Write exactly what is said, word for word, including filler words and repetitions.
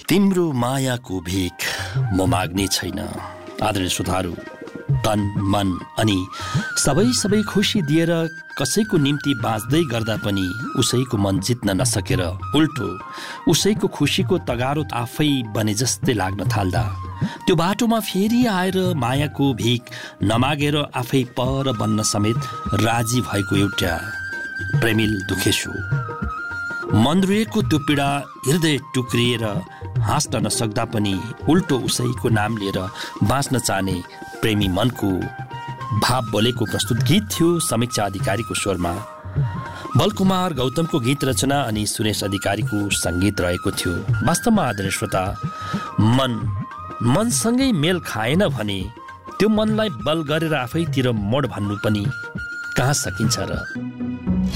तिम्रो मायाको भिख म माग्ने छैन। आदरणीय श्रोताहरू, तन मन अनि सबै सबै खुसी दिएर कसैको निम्ति बाँच्दै गर्दा पनि उसैको मन जित्न नसकेर उल्टो उसैको खुसीको तगारो आफै बने जस्तै लाग्न थाल्दा त्यो बाटोमा फेरि आएर मायाको भिख नमागेर आफै पर बन्न समेत राजी भएको एउटा प्रेमिल दुखेछु। मन रुएको त्यो पीडा हृदय टुक्रिएर हाँस्न नसक्दा पनि उल्टो उसैको नाम लिएर बाँच्न चाहने प्रेमी मनको भाव बोलेको प्रस्तुत गीत थियो समीक्षा अधिकारीको स्वरमा। बलकुमार गौतमको गीत रचना अनि सुरेश अधिकारीको सङ्गीत रहेको थियो। वास्तवमा आदरणीय श्रोता, मन मनसँगै मेल खाएन भने त्यो मनलाई बल गरेर आफैतिर मोड भन्नु पनि कहाँ सकिन्छ र।